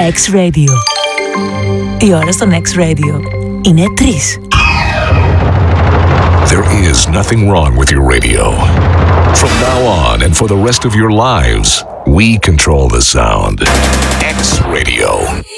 X-Radio. Η ώρα στον X-Radio είναι 3. There is nothing wrong with your radio. From now on and for the rest of your lives, we control the sound. X-Radio.